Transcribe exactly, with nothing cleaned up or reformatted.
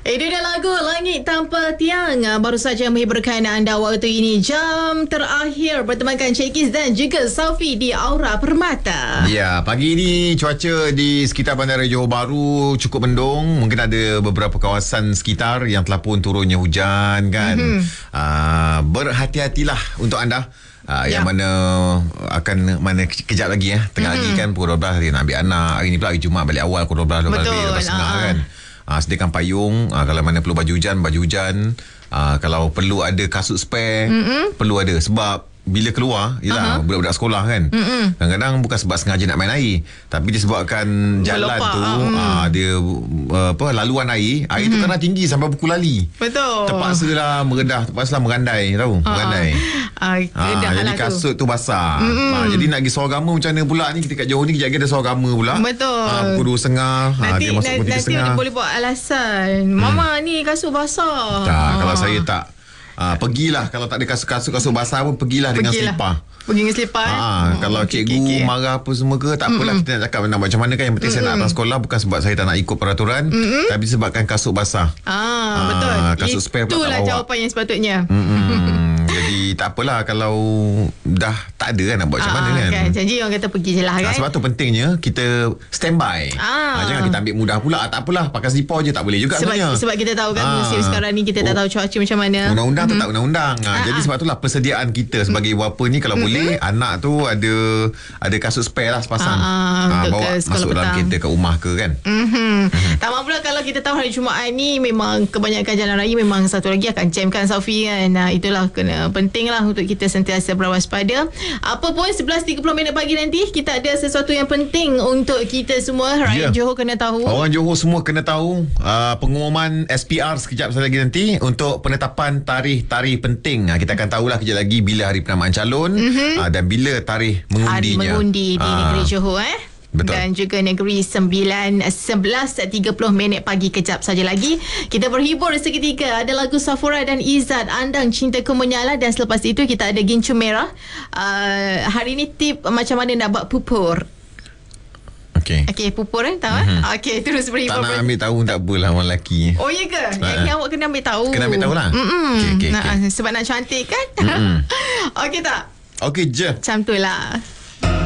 Itu dia lagu Langit Tanpa Tiang. Baru saja menghiburkan anda waktu ini. Jam terakhir bertemankan Cik Kiz dan juga Safi di Aura Permata. Ya, pagi ini cuaca di sekitar Bandar Johor Bahru cukup mendung. Mungkin ada beberapa kawasan sekitar yang telah pun turunnya hujan kan. Mm-hmm. Uh, berhati-hatilah untuk anda. Uh, yang ya. mana akan mana kejap lagi ya. Tengah mm-hmm. lagi kan pukul dua belas hari nak ambil anak. Hari ni pula hari Jumaat balik awal pukul dua belas dua belas lebih lepas setengah kan. Uh, sediakan payung. Uh, kalau mana perlu baju hujan, baju hujan. Uh, kalau perlu ada kasut spare, mm-hmm. perlu ada. Sebab bila keluar, yelah, uh-huh. budak-budak sekolah kan. Mm-mm. Kadang-kadang bukan sebab sengaja nak main air, tapi disebabkan jalan Melopak, tu uh, uh, dia uh, apa laluan air, air mm-hmm. tu kadang tinggi sampai buku lali. Betul. Terpaksalah meredah, terpaksalah merandai, tahu? Uh-huh. Merandai. Uh, uh, jadi kasut tu, tu basah. Uh, jadi nak pergi Soragama macam mana pula ni? Kita kat Johor ni kejap lagi ada Soragama pula. Betul. Uh, pukul dua tiga puluh. Nanti, uh, dia masuk pukul tiga tiga puluh. Nanti boleh buat alasan. Mama hmm. ni kasut basah. Tak, uh. kalau saya tak Ah, pergilah kalau tak ada kasut-kasut kasut basah pun pergilah, pergilah. dengan selipar. Pergi dengan selipar. Ah, oh, kalau okay, cikgu okay, okay. marah apa semua ke tak apalah, mm-hmm. kita nak cakap nak macam mana kan, yang penting mm-hmm. saya nak datang sekolah bukan sebab saya tak nak ikut peraturan, mm-hmm. tapi sebabkan kasut basah. Ah, ah betul. Kasut spare pula itulah jawapan yang sepatutnya. Mm-hmm. Jadi tak apalah kalau dah tak ada kan nak buat macam ah, mana kan. kan. Janji orang kata pergi je lah kan. Ah, sebab tu pentingnya kita standby. Ah. Ah, jangan kita ambil mudah pula. Ah, tak apalah pakai slipper je tak boleh juga sebab, sebenarnya. Sebab kita tahu kan ah. musim sekarang ni kita tak tahu cuaca macam mana. Undang-undang mm-hmm. tetap undang-undang. Ah, ah. Jadi sebab itulah persediaan kita sebagai mm-hmm. bapa ni kalau mm-hmm. boleh anak tu ada ada kasut spare lah sepasang. Ah, ah, bawa masuk dalam kereta ke rumah ke kan. Mm-hmm. Mm-hmm. Tak mahu pula kalau kita tahu hari Jumaat ni memang kebanyakan jalan raya memang satu lagi akan jam kan Safi kan. Nah, itulah kena penting lah untuk kita sentiasa berwaspada. Apa pun sebelas tiga puluh minit pagi nanti kita ada sesuatu yang penting untuk kita semua rakyat yeah. Johor kena tahu. Orang Johor semua kena tahu uh, pengumuman S P R sekejap lagi nanti untuk penetapan tarikh-tarikh penting. Uh, kita akan tahulah kejap lagi bila hari penamaan calon mm-hmm. uh, dan bila tarikh mengundinya. Hari mengundi di uh, negeri Johor eh. Betul. Dan juga negeri sembilan sebelas tiga puluh minit pagi kejap saja lagi. Kita berhibur seketika. Ada lagu Safura dan Izzat, Andang Cintaku Menyala. Dan selepas itu kita ada Gincu Merah. Uh, hari ni tip macam mana nak buat pupur. Okey. Okey, pupur eh? Tahu mm-hmm. eh? Okey, terus berhibur. Tak nak ambil tahu tak apalah orang lelaki. Oh, ya ke? Yang ni awak kena ambil tahu. Kena ambil tahu lah. Okay, okay, nah, okay. Sebab nak cantik kan? Okey tak? Okey je. Macam tu lah.